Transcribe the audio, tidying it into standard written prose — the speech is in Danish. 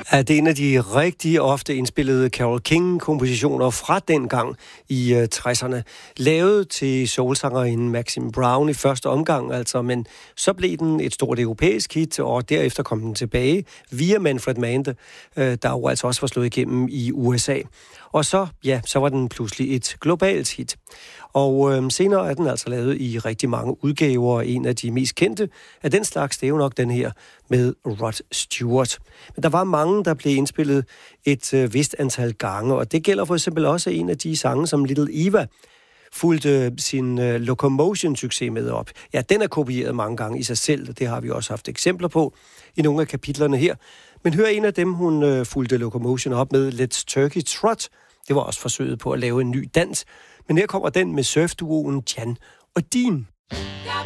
Ja, det er en af de rigtig ofte indspillede Carole King-kompositioner fra dengang i 60'erne. Lavet til soulsangerinden Maxine Brown i første omgang, altså, men så blev den et stort europæisk hit, og derefter kom den tilbage via Manfred Mann, der jo altså også var slået igennem i USA. Og så var den pludselig et globalt hit. Og senere er den altså lavet i rigtig mange udgaver, og en af de mest kendte af den slags, det er jo nok den her med Rod Stewart. Men der var mange, der blev indspillet et vist antal gange, og det gælder for eksempel også en af de sange, som Little Eva fulgte sin Locomotion-succes med op. Ja, den er kopieret mange gange i sig selv, og det har vi også haft eksempler på i nogle af kapitlerne her. Men hør en af dem, hun fulgte Locomotion op med, Let's Turkey Trot. Det var også forsøget på at lave en ny dans. Men her kommer den med surfduoen Jan og Dean.